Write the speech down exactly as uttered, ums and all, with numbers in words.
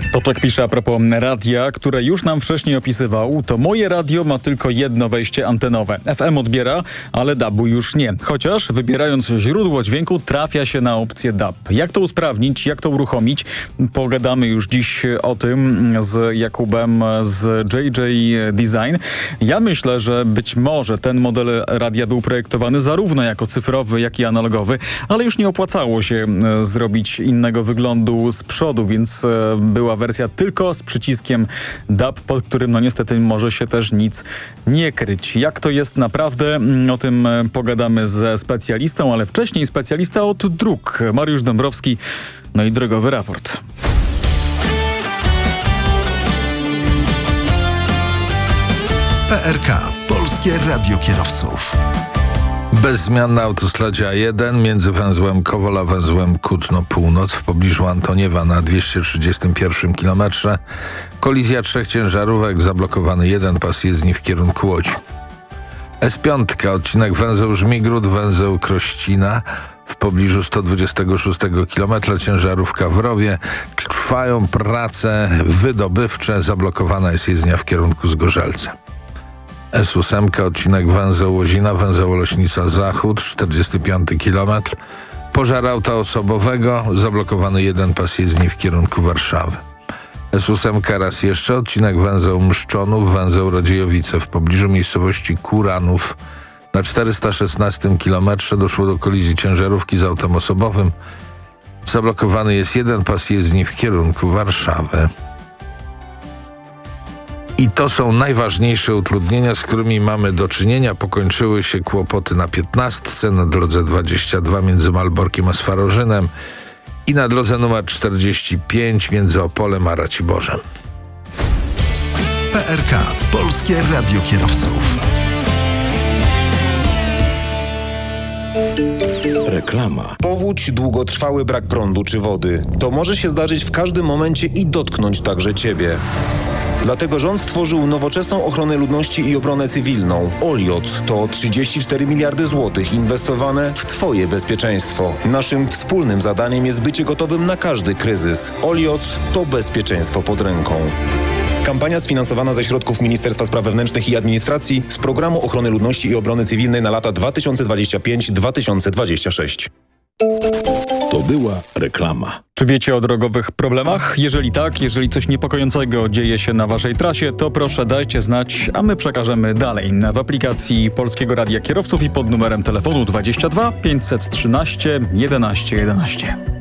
Toczek pisze a propos radia, które już nam wcześniej opisywał. To moje radio ma tylko jedno wejście antenowe. F M odbiera, ale D A B-u już nie. Chociaż wybierając źródło dźwięku trafia się na opcję D A B. Jak to usprawnić, jak to uruchomić? Pogadamy już dziś o tym z Jakubem z J J Design. Ja myślę, że być może ten model radia był projektowany zarówno jako cyfrowy, jak i analogowy, ale już nie opłacało się zrobić innego wyglądu z przodu, więc była wersja tylko z przyciskiem D A B, pod którym no niestety może się też nic nie kryć. Jak to jest naprawdę? O tym pogadamy ze specjalistą, ale wcześniej specjalista od dróg, Mariusz Dąbrowski, no i drogowy raport. P R K. Polskie Radio Kierowców. Bez zmian na autostradzie A jeden między węzłem Kowol a węzłem Kutno Północ w pobliżu Antoniewa na dwieście trzydziestym pierwszym kilometrze. Kolizja trzech ciężarówek, zablokowany jeden pas jezdni w kierunku Łodzi. S pięć, odcinek węzeł Żmigród, węzeł Krościna w pobliżu sto dwudziestego szóstego kilometra, ciężarówka w rowie. Trwają prace wydobywcze, zablokowana jest jezdnia w kierunku Zgorzelca. S osiem, odcinek węzeł Łozina, węzeł Oleśnica Zachód, czterdziesty piąty kilometr. Pożar auta osobowego, zablokowany jeden pas jezdni w kierunku Warszawy. S osiem raz jeszcze, odcinek węzeł Mszczonów, węzeł Radziejowice w pobliżu miejscowości Kuranów. Na czterysta szesnastym kilometrze doszło do kolizji ciężarówki z autem osobowym. Zablokowany jest jeden pas jezdni w kierunku Warszawy. I to są najważniejsze utrudnienia, z którymi mamy do czynienia. Pokończyły się kłopoty na piętnastce, na drodze dwadzieścia dwa między Malborkiem a Swarorzynem i na drodze numer czterdzieści pięć między Opolem a Raciborzem. P R K. Polskie Radio Kierowców. Reklama. Powódź, długotrwały brak prądu czy wody. To może się zdarzyć w każdym momencie i dotknąć także Ciebie. Dlatego rząd stworzył nowoczesną ochronę ludności i obronę cywilną. Olioc to trzydzieści cztery miliardy złotych inwestowane w Twoje bezpieczeństwo. Naszym wspólnym zadaniem jest bycie gotowym na każdy kryzys. Olioc to bezpieczeństwo pod ręką. Kampania sfinansowana ze środków Ministerstwa Spraw Wewnętrznych i Administracji z Programu Ochrony Ludności i Obrony Cywilnej na lata dwa tysiące dwudziesty piąty do dwa tysiące dwudziestego szóstego. To była reklama. Czy wiecie o drogowych problemach? Jeżeli tak, jeżeli coś niepokojącego dzieje się na waszej trasie, to proszę dajcie znać, a my przekażemy dalej. W aplikacji Polskiego Radia Kierowców i pod numerem telefonu dwadzieścia dwa pięćset trzynaście jedenaście jedenaście.